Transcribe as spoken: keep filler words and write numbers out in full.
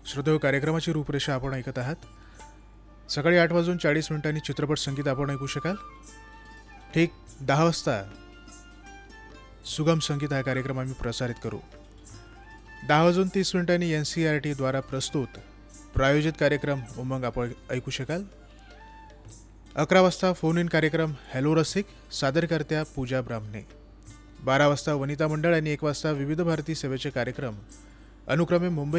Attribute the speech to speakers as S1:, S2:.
S1: श्रोतेहो, कार्यक्रमाची रूपरेषा आपण ऐकत आहात. सकाळी आठ वाजून चाळीस मिनिटांनी चित्रपट संगीत आपण ऐकू शकाल. ठीक दहा वाजता सुगम संगीत हा कार्यक्रम आम्ही प्रसारित करू. दहा वाजून तीस मिनिटांनी एन सी आर टी द्वारा प्रस्तुत प्रायोजित कार्यक्रम उमंग आपण ऐकू शकाल. अकरा वाजता फोन इन कार्यक्रम हॅलो रसिक, सादरकर्त्या पूजा ब्राह्मणे. बारा वाजता वनिता मंडळ आणि एक वाजता विविध भारती सेवेचे कार्यक्रम अनुक्रमे मुंबई